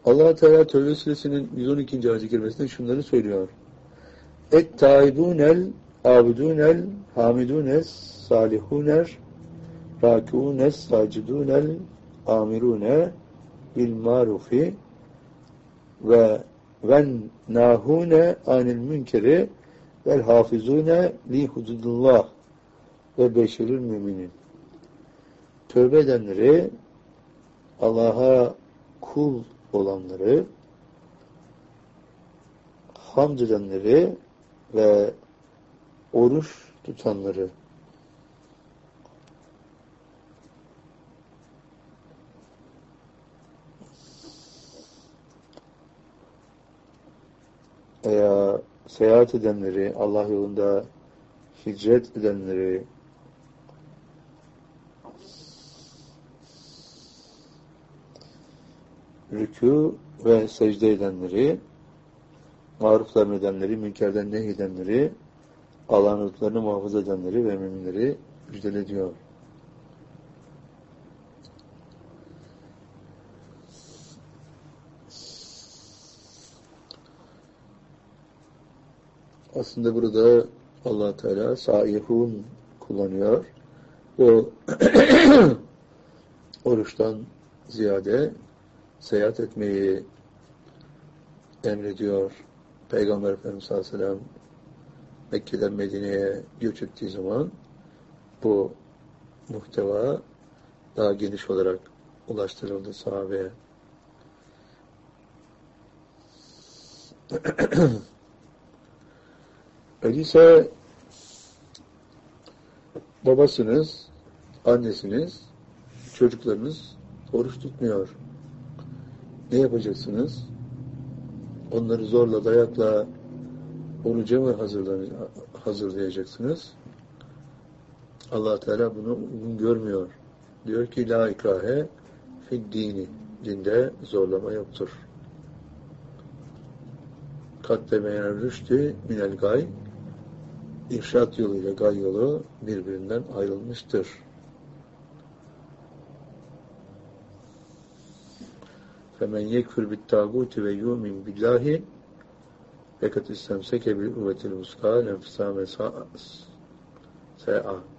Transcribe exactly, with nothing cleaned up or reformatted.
Allah Teala Tevbe suresinin yüz on ikinci ayet-i kerimesinde şunları söylüyor. Et-taibunel abidunel hamidunes salihuner rakiunes sacidunel amirune bil marufi ve ven nahune anil münkeri vel hafizune li hududullah ve beşirül müminin. Tövbe edenleri, Allah'a kul olanları, hamd edenleri ve oruç tutanları, veya seyahat edenleri, Allah yolunda hicret edenleri, rükû ve secde edenleri, maruflar edenleri, münkerden nehyedenleri, Allah'ın hudutlarını muhafaza edenleri ve müminleri müjdele diyor. Aslında burada Allah Teala saihun kullanıyor. O oruçtan ziyade seyahat etmeyi emrediyor. Peygamber Efendimiz sallallahu aleyhi ve sellem Mekke'den Medine'ye göç ettiği zaman bu muhteva daha geniş olarak ulaştırıldı sahabeye. Öyleyse babasınız, annesiniz, çocuklarınız oruç tutmuyor. Ne yapacaksınız? Onları zorla, dayakla oruca mı hazırlayacaksınız? Allah Teala bunu uygun görmüyor. Diyor ki la ikrahe fid dini. Dinde zorlama yoktur. Kat demeyen rüştü minel gay. İrşad yoluyla gay yolu birbirinden ayrılmıştır. فَمَنْ يَكْفُرْ بِالتَّاغُوتِ وَيُؤْمِنْ بِاللّٰهِ فَقَدْ اسْتَمْسَكَ بِالْعُرْوَةِ الْوُثْقَىٰ لَا انْفِصَامَ لَهَا.